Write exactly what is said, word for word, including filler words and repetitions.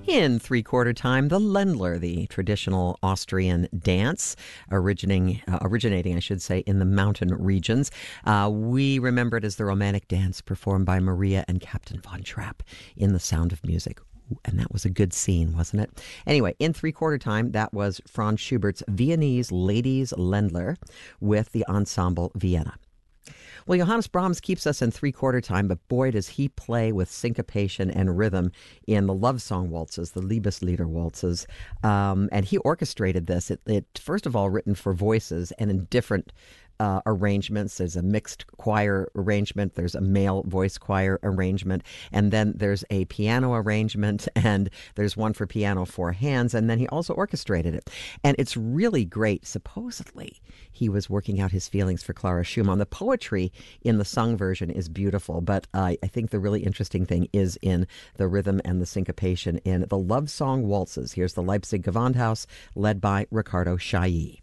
In three-quarter time, the Ländler, the traditional Austrian dance, originating, uh, originating, I should say, in the mountain regions. Uh, we remember it as the romantic dance performed by Maria and Captain Von Trapp in The Sound of Music. And that was a good scene, wasn't it? Anyway, in three-quarter time, that was Franz Schubert's Viennese Ladies Ländler with the Ensemble Vienna. Well, Johannes Brahms keeps us in three-quarter time, but boy, does he play with syncopation and rhythm in the love song waltzes, the Liebeslieder waltzes. Um, and he orchestrated this. It, it, first of all, written for voices and in different Uh, arrangements. There's a mixed choir arrangement, there's a male voice choir arrangement, and then there's a piano arrangement, and there's one for piano four hands, and then he also orchestrated it. And it's really great. Supposedly, he was working out his feelings for Clara Schumann. The poetry in the sung version is beautiful, but uh, I think the really interesting thing is in the rhythm and the syncopation in the love song waltzes. Here's the Leipzig Gewandhaus, led by Riccardo Chailly.